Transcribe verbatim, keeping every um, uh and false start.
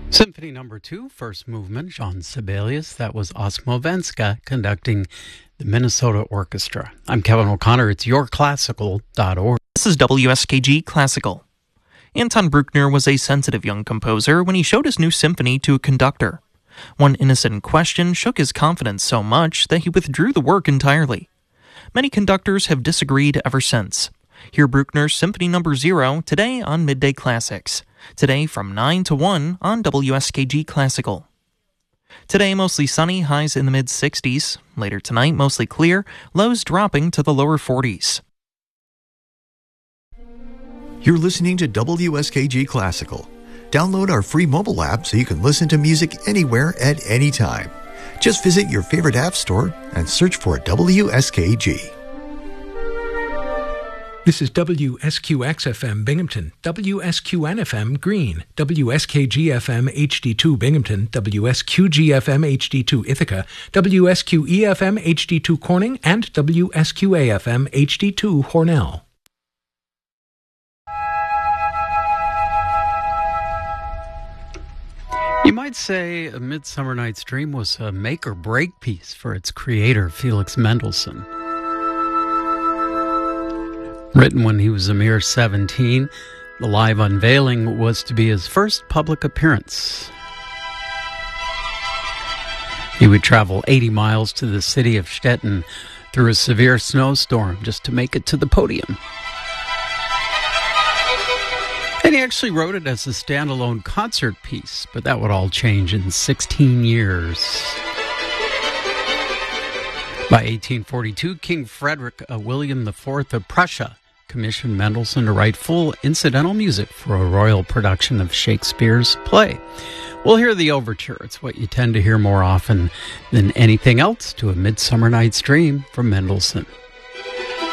Symphony number two, first movement, Jean Sibelius. That was Osmo Venska conducting the Minnesota Orchestra. I'm Kevin O'Connor. It's your classical dot org. This is W S K G Classical. Anton Bruckner was a sensitive young composer when he showed his new symphony to a conductor. One innocent question shook his confidence so much that he withdrew the work entirely. Many conductors have disagreed ever since. Hear Bruckner's Symphony number zero today on Midday Classics. Today from nine to one on W S K G Classical. Today mostly sunny, highs in the mid sixties. Later tonight mostly clear, lows dropping to the lower forties. You're listening to W S K G Classical. Download our free mobile app so you can listen to music anywhere at any time. Just visit your favorite app store and search for W S K G. This is W S Q X F M Binghamton, W S Q N F M Green, W S K G F M H D two Binghamton, W S Q G F M H D two Ithaca, W S Q E F M H D two Corning, and W S Q A F M H D two Hornell. You might say A Midsummer Night's Dream was a make-or-break piece for its creator, Felix Mendelssohn. Written when he was a mere seventeen, the live unveiling was to be his first public appearance. He would travel eighty miles to the city of Stettin through a severe snowstorm just to make it to the podium. And he actually wrote it as a standalone concert piece, but that would all change in sixteen years. By eighteen forty-two, King Frederick uh, William the Fourth of Prussia commissioned Mendelssohn to write full incidental music for a royal production of Shakespeare's play. We'll hear the overture. It's what you tend to hear more often than anything else to A Midsummer Night's Dream from Mendelssohn.